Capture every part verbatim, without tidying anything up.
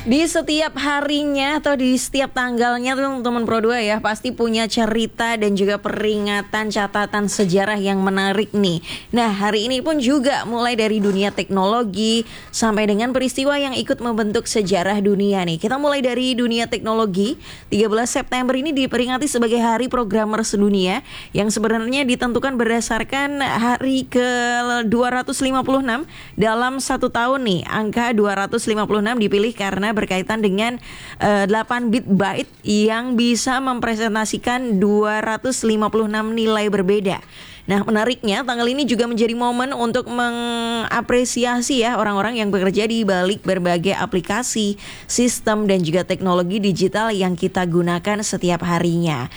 Di setiap harinya atau di setiap tanggalnya tuh teman-teman Pro dua ya pasti punya cerita dan juga peringatan catatan sejarah yang menarik nih. Nah hari ini pun juga mulai dari dunia teknologi sampai dengan peristiwa yang ikut membentuk sejarah dunia nih. Kita mulai dari dunia teknologi. tiga belas September ini diperingati sebagai Hari Programmer Sedunia yang sebenarnya ditentukan berdasarkan hari ke dua ratus lima puluh enam dalam satu tahun nih. Angka dua ratus lima puluh enam dipilih karena berkaitan dengan uh, delapan bit byte yang bisa mempresentasikan dua ratus lima puluh enam nilai berbeda. Nah menariknya tanggal ini juga menjadi momen untuk mengapresiasi ya orang-orang yang bekerja di balik berbagai aplikasi, sistem dan juga teknologi digital yang kita gunakan setiap harinya.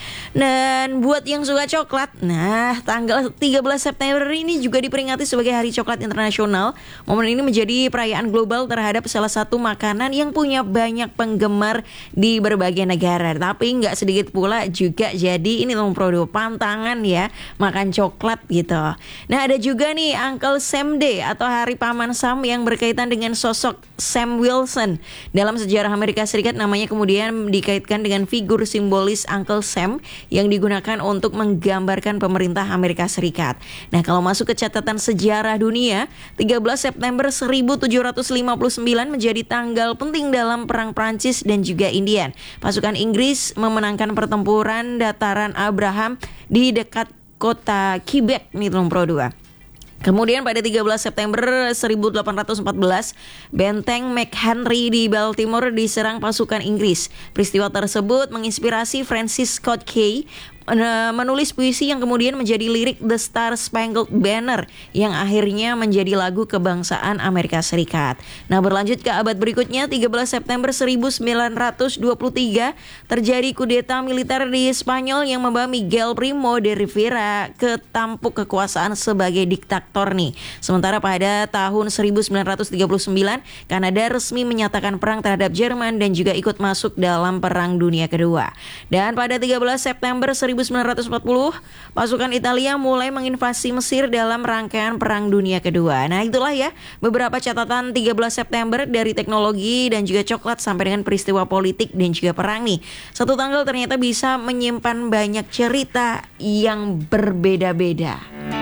Dan buat yang suka coklat, nah tanggal tiga belas September ini juga diperingati sebagai Hari Coklat Internasional. Momen ini menjadi perayaan global terhadap salah satu makanan yang punya banyak penggemar di berbagai negara. Tapi nggak sedikit pula juga jadi ini teman Pro dua pantangan ya makan coklat gitu. Nah ada juga nih Uncle Sam Day atau Hari Paman Sam yang berkaitan dengan sosok Sam Wilson. Dalam sejarah Amerika Serikat namanya kemudian dikaitkan dengan figur simbolis Uncle Sam yang digunakan untuk menggambarkan pemerintah Amerika Serikat. Nah kalau masuk ke catatan sejarah dunia, tiga belas September seribu tujuh ratus lima puluh sembilan menjadi tanggal penting dalam Perang Prancis dan juga Indian. Pasukan Inggris memenangkan pertempuran dataran Abraham di dekat kota Quebec nih teman Pro dua. Kemudian pada tiga belas September seribu delapan ratus empat belas, benteng McHenry di Baltimore diserang pasukan Inggris. Peristiwa tersebut menginspirasi Francis Scott Key menulis puisi yang kemudian menjadi lirik The Star Spangled Banner yang akhirnya menjadi lagu kebangsaan Amerika Serikat. Nah berlanjut ke abad berikutnya, tiga belas September seribu sembilan ratus dua puluh tiga terjadi kudeta militer di Spanyol yang membawa Miguel Primo de Rivera ke tampuk kekuasaan sebagai diktator nih. Sementara pada tahun seribu sembilan ratus tiga puluh sembilan, Kanada resmi menyatakan perang terhadap Jerman dan juga ikut masuk dalam Perang Dunia Kedua. Dan pada tiga belas September seribu sembilan ratus empat puluh, pasukan Italia mulai menginvasi Mesir dalam rangkaian Perang Dunia Kedua. Nah itulah ya beberapa catatan tiga belas September dari teknologi dan juga coklat sampai dengan peristiwa politik dan juga perang nih. Satu tanggal ternyata bisa menyimpan banyak cerita yang berbeda-beda.